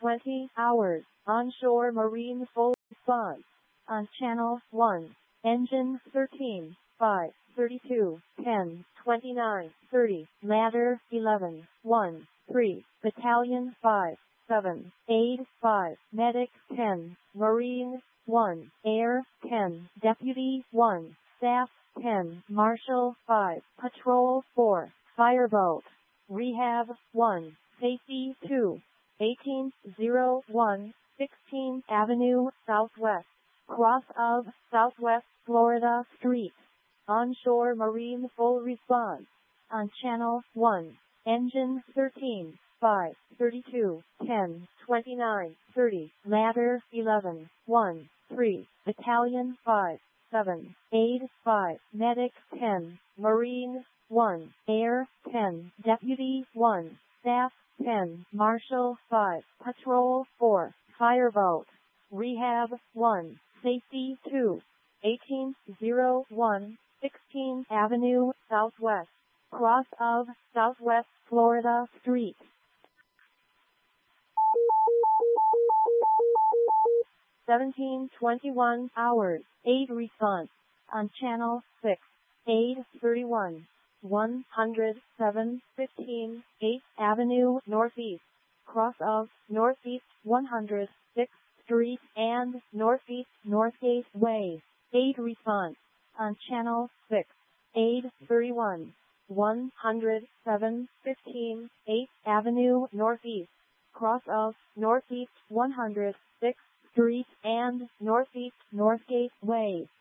20 hours. Onshore Marine full response. On Channel 1. Engine 13, 5, 32, 10, 29, 30. Ladder 11, 1, 3. Battalion 5, 7, 8, 5. Medic 10. Marine 1. Air 10. Deputy 1. Staff 10. Marshal 5. Patrol 4. Fireboat. Rehab 1. Safety 2. 1801 16th Avenue Southwest. Cross of Southwest Florida Street. Onshore Marine full response. On Channel 1. Engine 13, 5, 32, 10, 29, 30. Ladder 11, 1, 3. Battalion 5, 7, 8, 5. Medic 10. Marine 1. Air 10. Deputy 1. Staff 10. Marshal 5. Patrol 4. Fireboat. Rehab 1. Safety 2. 1801 16th Avenue Southwest. Cross of Southwest Florida Street. 1721 hours. 8 response. On Channel 6. 831. 107, 15, 8th Avenue Northeast. Cross of Northeast 106th Street and Northeast Northgate Way. 8 response. On Channel 6. 831. 107, 15, 8th Avenue Northeast. Cross of Northeast 106th Street and Northeast Northgate Way.